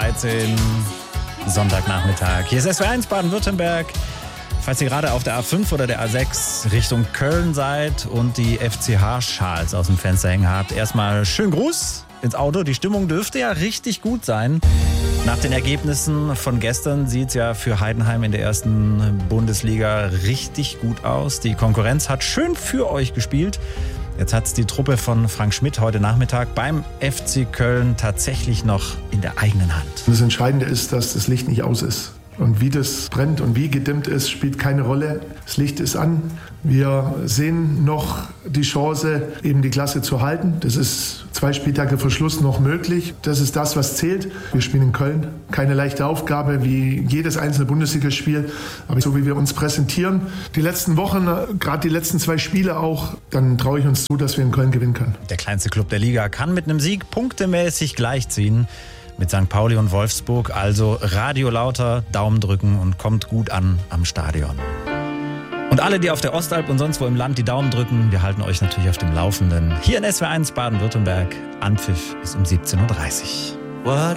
13 Sonntagnachmittag. Hier ist SW1 Baden-Württemberg. Falls ihr gerade auf der A5 oder der A6 Richtung Köln seid und die FCH-Schals aus dem Fenster hängen habt, erstmal schönen Gruß ins Auto. Die Stimmung dürfte ja richtig gut sein. Nach den Ergebnissen von gestern sieht es ja für Heidenheim in der ersten Bundesliga richtig gut aus. Die Konkurrenz hat schön für euch gespielt. Jetzt hat es die Truppe von Frank Schmidt heute Nachmittag beim FC Köln tatsächlich noch in der eigenen Hand. Das Entscheidende ist, dass das Licht nicht aus ist. Und wie das brennt und wie gedimmt ist, spielt keine Rolle. Das Licht ist an. Wir sehen noch die Chance, eben die Klasse zu halten. Das ist 2 Spieltage vor Schluss noch möglich. Das ist das, was zählt. Wir spielen in Köln. Keine leichte Aufgabe, wie jedes einzelne Bundesligaspiel. Aber so wie wir uns präsentieren, die letzten Wochen, gerade die letzten 2 Spiele auch, dann traue ich uns zu, dass wir in Köln gewinnen können. Der kleinste Club der Liga kann mit einem Sieg punktemäßig gleichziehen mit St. Pauli und Wolfsburg. Also Radio lauter, Daumen drücken und kommt gut an am Stadion. Und alle, die auf der Ostalb und sonst wo im Land die Daumen drücken, wir halten euch natürlich auf dem Laufenden. Hier in SW1 Baden-Württemberg. Anpfiff ist um 17:30 Uhr.